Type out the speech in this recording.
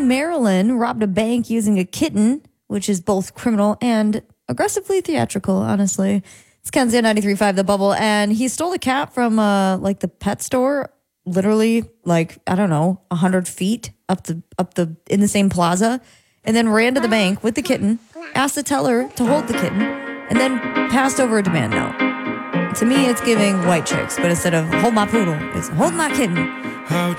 in Maryland robbed a bank using a kitten, which is both criminal and aggressively theatrical, honestly. It's Kenzie on 93.5 The Bubble, and he stole a cat from like the pet store, literally like, I don't know, 100 feet up the in the same plaza, and then ran to the bank with the kitten, asked the teller to hold the kitten, and then passed over a demand note. To me, it's giving White Chicks, but instead of hold my poodle, it's hold my kitten.